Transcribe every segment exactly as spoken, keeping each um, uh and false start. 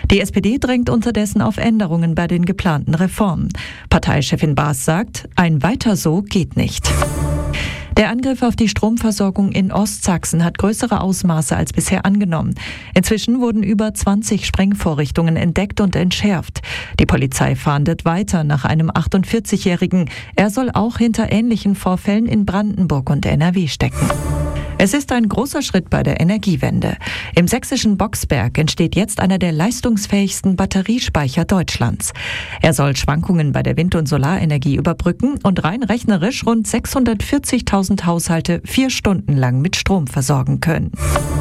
Die S P D drängt unterdessen auf Änderungen bei den geplanten Reformen. Parteichefin Baas sagt, ein Weiter so geht nicht. Der Angriff auf die Stromversorgung in Ostsachsen hat größere Ausmaße als bisher angenommen. Inzwischen wurden über zwanzig Sprengvorrichtungen entdeckt und entschärft. Die Polizei fahndet weiter nach einem achtundvierzigjährigen. Er soll auch hinter ähnlichen Vorfällen in Brandenburg und N R W stecken. Es ist ein großer Schritt bei der Energiewende. Im sächsischen Boxberg entsteht jetzt einer der leistungsfähigsten Batteriespeicher Deutschlands. Er soll Schwankungen bei der Wind- und Solarenergie überbrücken und rein rechnerisch rund sechshundertvierzigtausend Haushalte vier Stunden lang mit Strom versorgen können.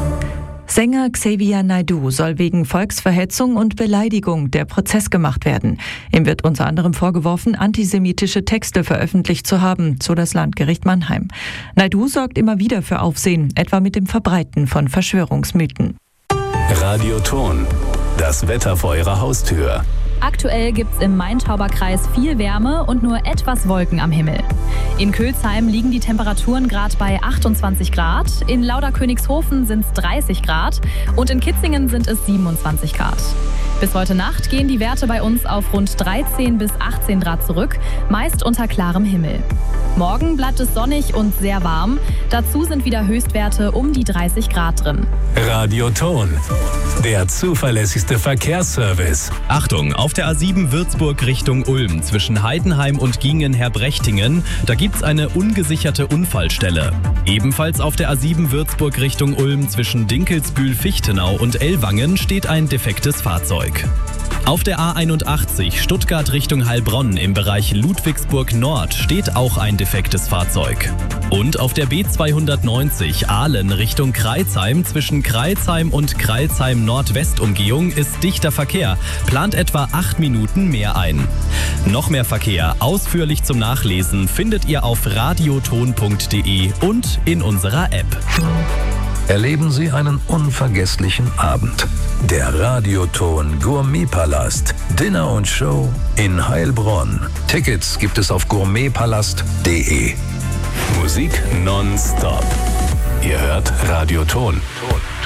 Sänger Xavier Naidoo soll wegen Volksverhetzung und Beleidigung der Prozess gemacht werden. Ihm wird unter anderem vorgeworfen, antisemitische Texte veröffentlicht zu haben, so das Landgericht Mannheim. Naidoo sorgt immer wieder für Aufsehen, etwa mit dem Verbreiten von Verschwörungsmythen. Radio Ton, das Wetter vor Ihrer Haustür. Aktuell gibt's im Main-Tauber-Kreis viel Wärme und nur etwas Wolken am Himmel. In Kölsheim liegen die Temperaturen gerade bei achtundzwanzig Grad, in Lauderkönigshofen sind's dreißig Grad und in Kitzingen sind es siebenundzwanzig Grad. Bis heute Nacht gehen die Werte bei uns auf rund dreizehn bis achtzehn Grad zurück, meist unter klarem Himmel. Morgen bleibt es sonnig und sehr warm. Dazu sind wieder Höchstwerte um die dreißig Grad drin. Radio Ton, der zuverlässigste Verkehrsservice. Achtung, auf der A sieben Würzburg Richtung Ulm zwischen Heidenheim und Gingen-Herbrechtingen, da gibt's eine ungesicherte Unfallstelle. Ebenfalls auf der A sieben Würzburg Richtung Ulm zwischen Dinkelsbühl-Fichtenau und Ellwangen steht ein defektes Fahrzeug. Auf der A einundachtzig Stuttgart Richtung Heilbronn im Bereich Ludwigsburg Nord steht auch ein defektes Fahrzeug. Und auf der B zweihundertneunzig Aalen Richtung Crailsheim zwischen Crailsheim und Crailsheim Nordwestumgehung ist dichter Verkehr, plant etwa acht Minuten mehr ein. Noch mehr Verkehr ausführlich zum Nachlesen findet ihr auf radioton punkt de und in unserer App. Erleben Sie einen unvergesslichen Abend. Der Radioton Gourmetpalast. Dinner und Show in Heilbronn. Tickets gibt es auf gourmetpalast punkt de. Musik nonstop. Ihr hört Radio Ton.